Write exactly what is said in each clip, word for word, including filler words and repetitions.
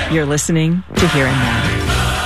You're listening to Here and Now.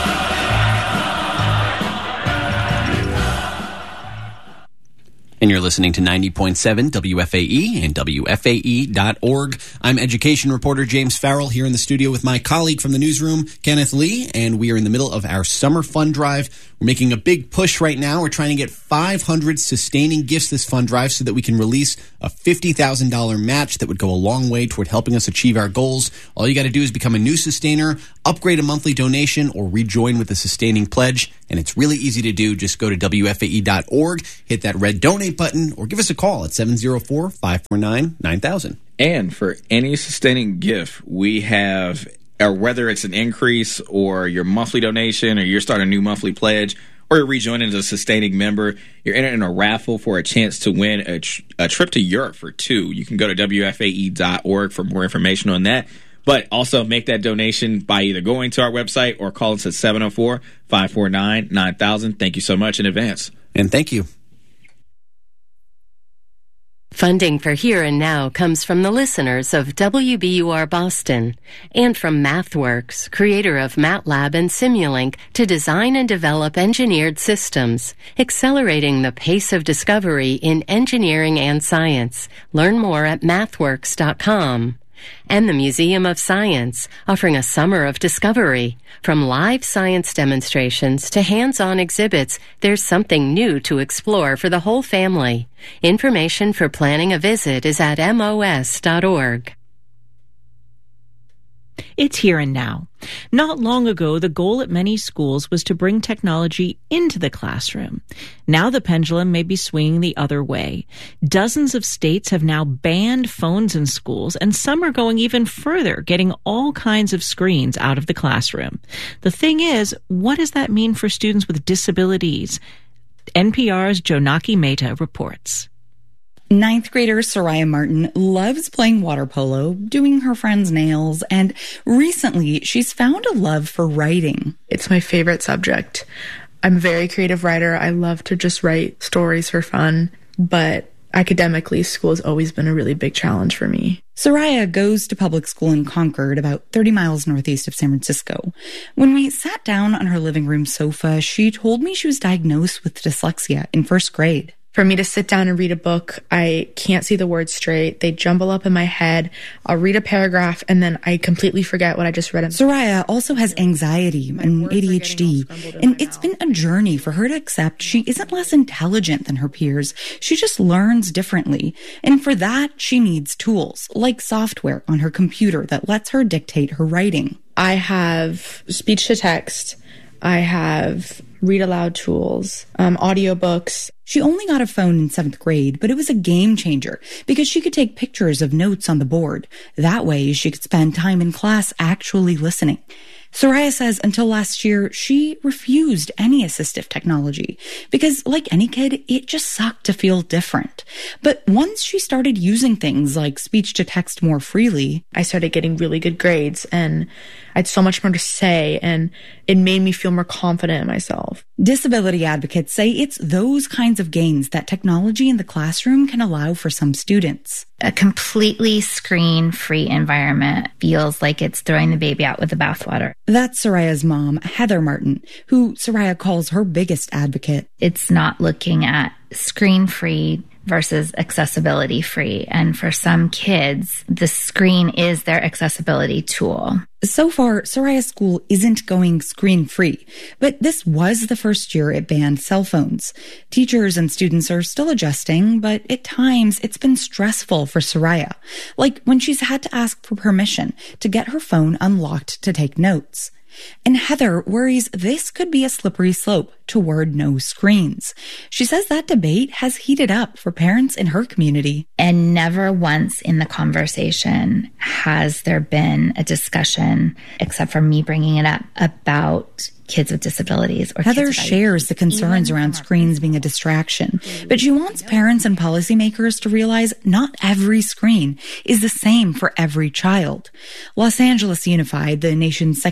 And you're listening to ninety point seven W F A E and W F A E dot org. I'm education reporter James Farrell here in the studio with my colleague from the newsroom, Kenneth Lee, and we are in the middle of our summer fund drive. We're making a big push right now. We're trying to get five hundred sustaining gifts this fund drive so that we can release a fifty thousand dollars match that would go a long way toward helping us achieve our goals. All you got to do is become a new sustainer, upgrade a monthly donation, or rejoin with a sustaining pledge. And it's really easy to do. Just go to W F A E dot org, hit that red donate button, or give us a call at seven oh four, five four nine, nine thousand. And for any sustaining gift, we have, or whether it's an increase or your monthly donation or you're starting a new monthly pledge or you're rejoining as a sustaining member, you're entering in a raffle for a chance to win a, tr- a trip to Europe for two. You can go to W F A E dot org for more information on that. But also make that donation by either going to our website or call us at seven oh four, five four nine, nine thousand. Thank you so much in advance. And thank you. Funding for Here and Now comes from the listeners of W B U R Boston and from MathWorks, creator of MATLAB and Simulink, to design and develop engineered systems, accelerating the pace of discovery in engineering and science. Learn more at mathworks dot com. And the Museum of Science, offering a summer of discovery. From live science demonstrations to hands-on exhibits, there's something new to explore for the whole family. Information for planning a visit is at M O S dot org. It's Here and Now. Not long ago, the goal at many schools was to bring technology into the classroom. Now the pendulum may be swinging the other way. Dozens of states have now banned phones in schools, and some are going even further, getting all kinds of screens out of the classroom. The thing is, what does that mean for students with disabilities? N P R's Jonaki Mehta reports. Ninth grader Soraya Martin loves playing water polo, doing her friends' nails, and recently she's found a love for writing. It's my favorite subject. I'm a very creative writer. I love to just write stories for fun, but academically, school has always been a really big challenge for me. Soraya goes to public school in Concord, about thirty miles northeast of San Francisco. When we sat down on her living room sofa, she told me she was diagnosed with dyslexia in first grade. For me to sit down and read a book, I can't see the words straight. They jumble up in my head. I'll read a paragraph and then I completely forget what I just read. Soraya also has anxiety and A D H D, and it's been a journey for her to accept she isn't less intelligent than her peers. She just learns differently. And for that, she needs tools, like software on her computer that lets her dictate her writing. I have speech to text. I have read aloud tools, um, audiobooks. She only got a phone in seventh grade, but it was a game changer because she could take pictures of notes on the board. That way, she could spend time in class actually listening. Soraya says until last year, she refused any assistive technology because, like any kid, it just sucked to feel different. But once she started using things like speech-to-text more freely, I started getting really good grades and I had so much more to say, and it made me feel more confident in myself. Disability advocates say it's those kinds of gains that technology in the classroom can allow for some students. A completely screen-free environment feels like it's throwing the baby out with the bathwater. That's Soraya's mom, Heather Martin, who Soraya calls her biggest advocate. It's not looking at screen-free versus accessibility-free. And for some kids, the screen is their accessibility tool. So far, Soraya's school isn't going screen-free, but this was the first year it banned cell phones. Teachers and students are still adjusting, but at times it's been stressful for Soraya, like when she's had to ask for permission to get her phone unlocked to take notes. And Heather worries this could be a slippery slope toward no screens. She says that debate has heated up for parents in her community. And never once in the conversation has there been a discussion, except for me bringing it up, about kids with disabilities. Or Heather kids shares the concerns around screens being a distraction, but she wants parents and policymakers to realize not every screen is the same for every child. Los Angeles Unified, the nation's second largest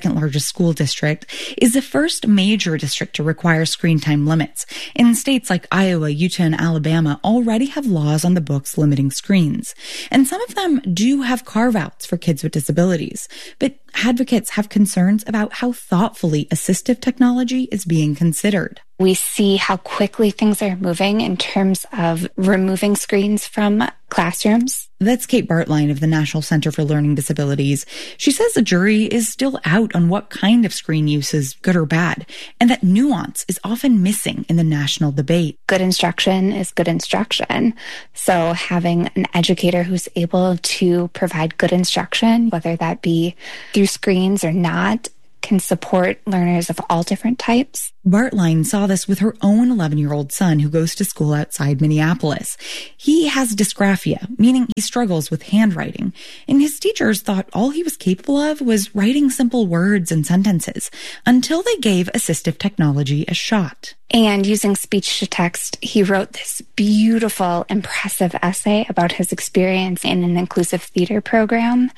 School District is the first major district to require screen time limits. In states like Iowa, Utah, and Alabama already have laws on the books limiting screens. And some of them do have carve-outs for kids with disabilities. But advocates have concerns about how thoughtfully assistive technology is being considered. We see how quickly things are moving in terms of removing screens from classrooms. That's Kate Bartline of the National Center for Learning Disabilities. She says the jury is still out on what kind of screen use is good or bad, and that nuance is often missing in the national debate. Good instruction is good instruction. So having an educator who's able to provide good instruction, whether that be through screens or not, can support learners of all different types. Bartline saw this with her own eleven-year-old son who goes to school outside Minneapolis. He has dysgraphia, meaning he struggles with handwriting, and his teachers thought all he was capable of was writing simple words and sentences until they gave assistive technology a shot. And using speech to text, he wrote this beautiful, impressive essay about his experience in an inclusive theater program,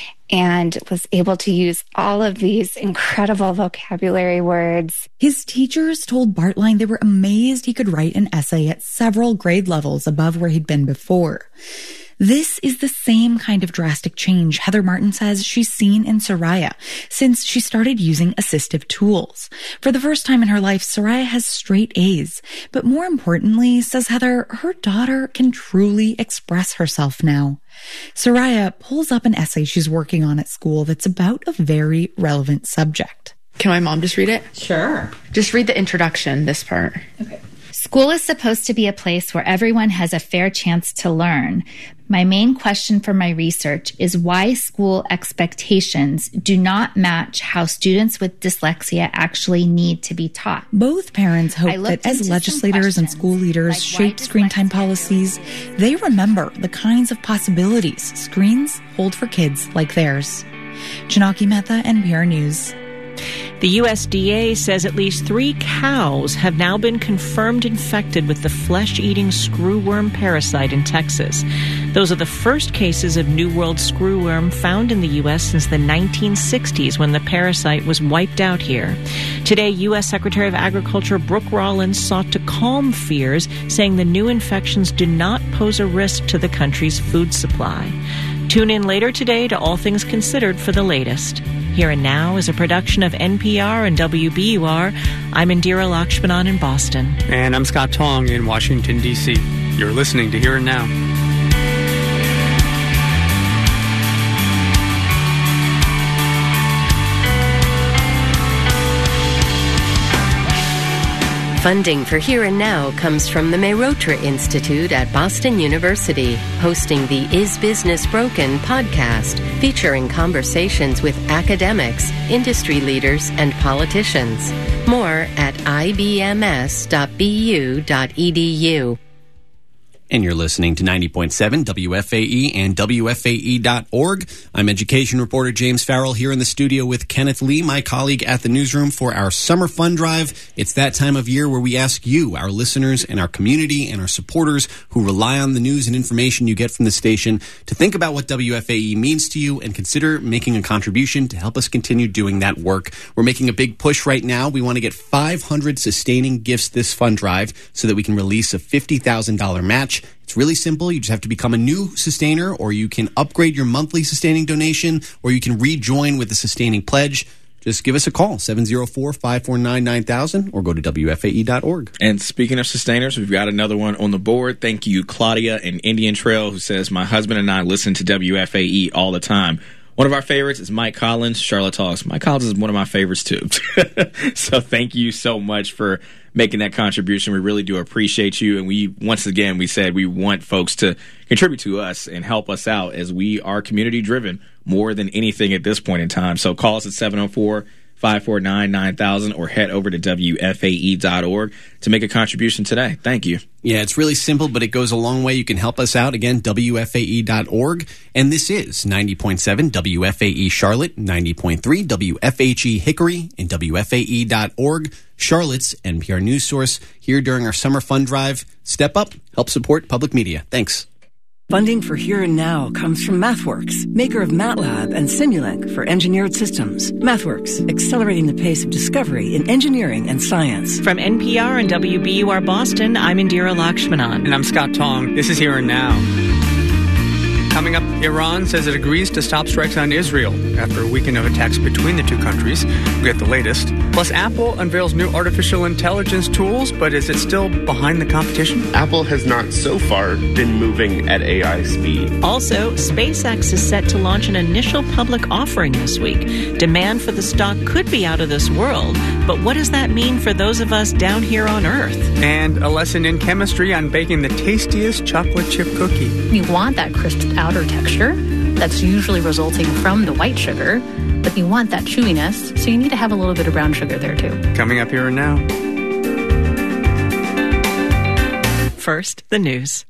and was able to use all of these incredible vocabulary words. His teachers told Bartline they were amazed he could write an essay at several grade levels above where he'd been before. This is the same kind of drastic change Heather Martin says she's seen in Soraya since she started using assistive tools. For the first time in her life, Soraya has straight A's. But more importantly, says Heather, her daughter can truly express herself now. Soraya pulls up an essay she's working on at school that's about a very relevant subject. Can my mom just read it? Sure. Just read the introduction, this part. Okay. School is supposed to be a place where everyone has a fair chance to learn. My main question for my research is why school expectations do not match how students with dyslexia actually need to be taught. Both parents hope that as legislators and school leaders like shape screen time policies, they remember the kinds of possibilities screens hold for kids like theirs. Janaki Mehta, N P R News. The U S D A says at least three cows have now been confirmed infected with the flesh-eating screwworm parasite in Texas. Those are the first cases of New World screwworm found in the U S since the nineteen sixties, when the parasite was wiped out here. Today, U S Secretary of Agriculture Brooke Rollins sought to calm fears, saying the new infections do not pose a risk to the country's food supply. Tune in later today to All Things Considered for the latest. Here and Now is a production of N P R and W B U R. I'm Indira Lakshmanan in Boston. And I'm Scott Tong in Washington, D C You're listening to Here and Now. Funding for Here and Now comes from the Mehrotra Institute at Boston University, hosting the Is Business Broken podcast, featuring conversations with academics, industry leaders, and politicians. More at I B M S dot B U dot E D U. And you're listening to ninety point seven W F A E and W F A E dot org. I'm education reporter James Farrell here in the studio with Kenneth Lee, my colleague at the newsroom, for our Summer Fun Drive. It's that time of year where we ask you, our listeners and our community and our supporters who rely on the news and information you get from the station, to think about what W F A E means to you and consider making a contribution to help us continue doing that work. We're making a big push right now. We want to get five hundred sustaining gifts this fund drive so that we can release a fifty thousand dollars match. It's really simple. You just have to become a new sustainer, or you can upgrade your monthly sustaining donation, or you can rejoin with the sustaining pledge. Just give us a call, seven oh four, five four nine, nine thousand, or go to W F A E dot org. And speaking of sustainers, we've got another one on the board. Thank you, Claudia in Indian Trail, who says, my husband and I listen to W F A E all the time. One of our favorites is Mike Collins, Charlotte Talks. Mike Collins is one of my favorites, too. So thank you so much for making that contribution. We really do appreciate you. And we, once again, we said we want folks to contribute to us and help us out, as we are community-driven more than anything at this point in time. So call us at seven oh four, five four nine, nine thousand or head over to W F A E dot org to make a contribution today. Thank you. Yeah, it's really simple, but it goes a long way. You can help us out. Again, W F A E dot org. And this is ninety point seven W F A E Charlotte, ninety point three W F H E Hickory, and W F A E dot org, Charlotte's N P R news source, here during our Summer Fun Drive. Step up, help support public media. Thanks. Funding for Here and Now comes from MathWorks, maker of MATLAB and Simulink for engineered systems. MathWorks, accelerating the pace of discovery in engineering and science. From N P R and W B U R Boston, I'm Indira Lakshmanan. And I'm Scott Tong. This is Here and Now. Coming up, Iran says it agrees to stop strikes on Israel after a weekend of attacks between the two countries. We'll get the latest. Plus, Apple unveils new artificial intelligence tools, but is it still behind the competition? Apple has not so far been moving at A I speed. Also, SpaceX is set to launch an initial public offering this week. Demand for the stock could be out of this world, but what does that mean for those of us down here on Earth? And a lesson in chemistry on baking the tastiest chocolate chip cookie. You want that crisp outer texture that's usually resulting from the white sugar, but you want that chewiness, so you need to have a little bit of brown sugar there too. Coming up Here and Now. First, the news.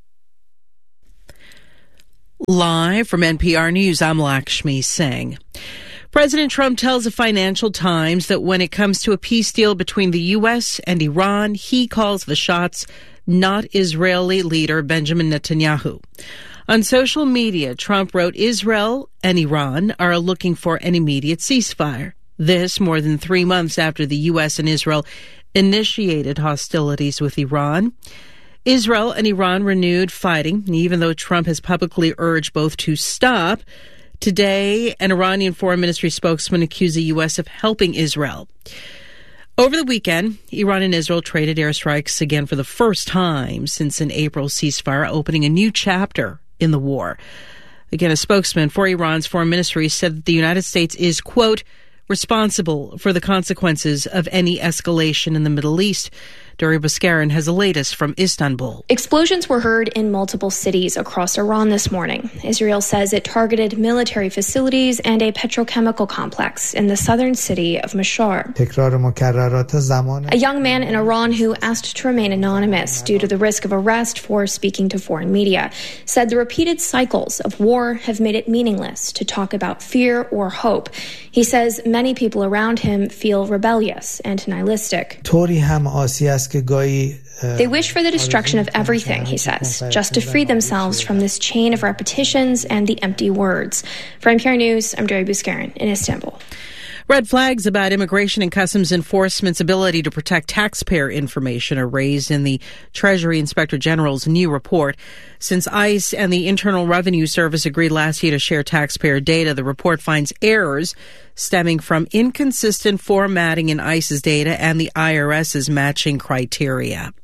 Live from N P R News, I'm Lakshmi Singh. President Trump tells the Financial Times that when it comes to a peace deal between the U S and Iran, he calls the shots, not Israeli leader Benjamin Netanyahu. On social media, Trump wrote, Israel and Iran are looking for an immediate ceasefire. This more than three months after the U S and Israel initiated hostilities with Iran. Israel and Iran renewed fighting, even though Trump has publicly urged both to stop. Today, an Iranian foreign ministry spokesman accused the U S of helping Israel. Over the weekend, Iran and Israel traded airstrikes again for the first time since an April ceasefire, opening a new chapter in the war. Again, a spokesman for Iran's foreign ministry said that the United States is, quote, responsible for the consequences of any escalation in the Middle East. Dori Baskarin has the latest from Istanbul. Explosions were heard in multiple cities across Iran this morning. Israel says it targeted military facilities and a petrochemical complex in the southern city of Mashhar. A young man in Iran who asked to remain anonymous due to the risk of arrest for speaking to foreign media said the repeated cycles of war have made it meaningless to talk about fear or hope. He says many people around him feel rebellious and nihilistic. They wish for the destruction of everything, he says, just to free themselves from this chain of repetitions and the empty words. For N P R News, I'm Dori Baskarin in Istanbul. Red flags about immigration and customs enforcement's ability to protect taxpayer information are raised in the Treasury Inspector General's new report. Since ICE and the Internal Revenue Service agreed last year to share taxpayer data, the report finds errors stemming from inconsistent formatting in ICE's data and the IRS's matching criteria.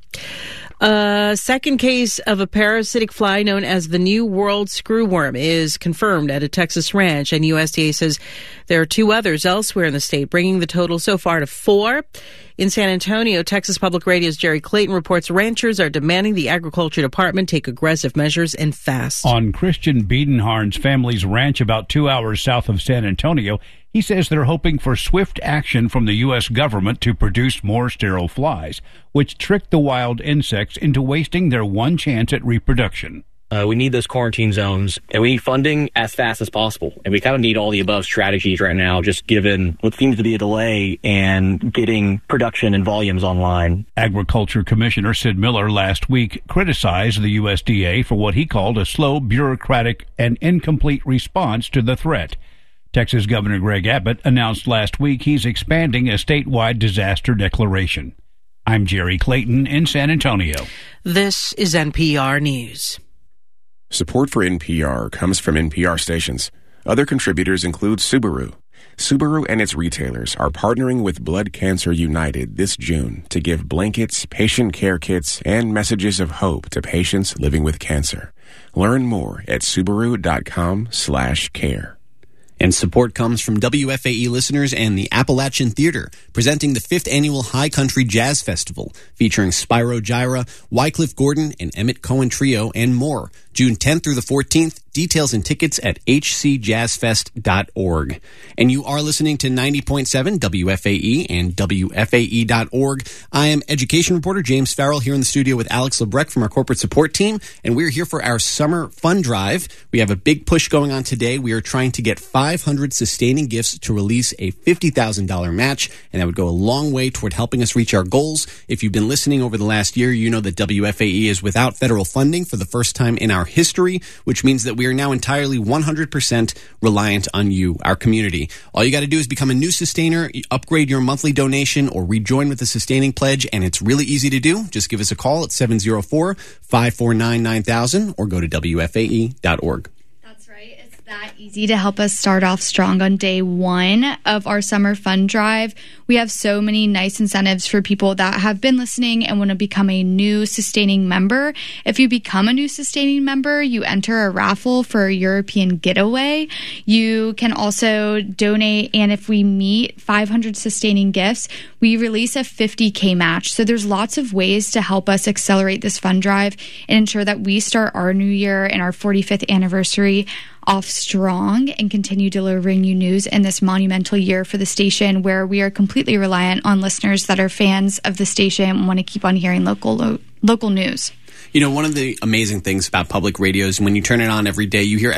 A second case of a parasitic fly known as the New World screwworm is confirmed at a Texas ranch, and U S D A says there are two others elsewhere in the state, bringing the total so far to four. In San Antonio, Texas Public Radio's Jerry Clayton reports ranchers are demanding the Agriculture Department take aggressive measures and fast. On Christian Biedenharn's family's ranch about two hours south of San Antonio, he says they're hoping for swift action from the U S government to produce more sterile flies, which trick the wild insects into wasting their one chance at reproduction. Uh, we need those quarantine zones, and we need funding as fast as possible. And we kind of need all the above strategies right now, just given what seems to be a delay in getting production and volumes online. Agriculture Commissioner Sid Miller last week criticized the U S D A for what he called a slow, bureaucratic, and incomplete response to the threat. Texas Governor Greg Abbott announced last week he's expanding a statewide disaster declaration. I'm Jerry Clayton in San Antonio. This is N P R News. Support for N P R comes from N P R stations. Other contributors include Subaru. Subaru and its retailers are partnering with Blood Cancer United this June to give blankets, patient care kits, and messages of hope to patients living with cancer. Learn more at Subaru.com slash care. And support comes from W F A E listeners and the Appalachian Theater, presenting the fifth annual High Country Jazz Festival, featuring Spyro Gyra, Wycliffe Gordon, and Emmett Cohen Trio, and more. June tenth through the fourteenth. Details and tickets at h c jazz fest dot org. And you are listening to ninety point seven W F A E and W F A E dot org. I am education reporter James Farrell here in the studio with Alex Lebrecht from our corporate support team, and we're here for our summer fund drive. We have a big push going on today. We are trying to get five hundred sustaining gifts to release a fifty thousand dollars match, and that would go a long way toward helping us reach our goals. If you've been listening over the last year, you know that W F A E is without federal funding for the first time in our history, which means that we are now entirely one hundred percent reliant on you, our community. All you got to do is become a new sustainer, upgrade your monthly donation, or rejoin with the sustaining pledge, and it's really easy to do. Just give us a call at seven oh four, five four nine, nine thousand or go to W F A E dot org. That easy to help us start off strong on day one of our summer fund drive. We have so many nice incentives for people that have been listening and want to become a new sustaining member. If you become a new sustaining member, you enter a raffle for a European getaway. You can also donate, and if we meet five hundred sustaining gifts, we release a fifty K match. So there's lots of ways to help us accelerate this fund drive and ensure that we start our new year and our forty-fifth anniversary off strong and continue delivering you news in this monumental year for the station, where we are completely reliant on listeners that are fans of the station and want to keep on hearing local lo- local news. You know, one of the amazing things about public radio is when you turn it on every day, you hear